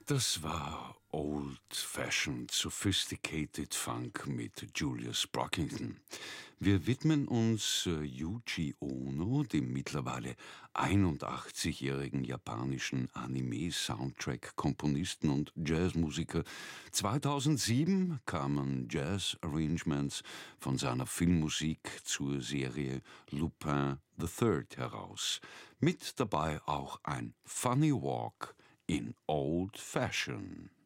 Das war Old-Fashioned Sophisticated Funk mit Julius Brockington. Wir widmen uns Yuji Ono, dem mittlerweile 81-jährigen japanischen Anime-Soundtrack-Komponisten und Jazzmusiker. 2007 kamen Jazz-Arrangements von seiner Filmmusik zur Serie Lupin III heraus. Mit dabei auch ein Funny Walk in Old Fashion.